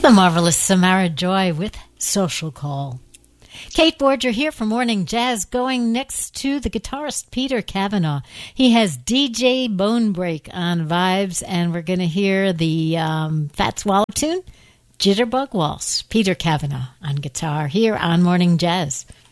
The marvelous Samara Joy with Social Call. Kate Borger here for Morning Jazz, going next to the guitarist Peter Cavanaugh. He has DJ Bonebreak on vibes, and we're going to hear the Fats Waller tune, Jitterbug Waltz. Peter Cavanaugh on guitar here on Morning Jazz.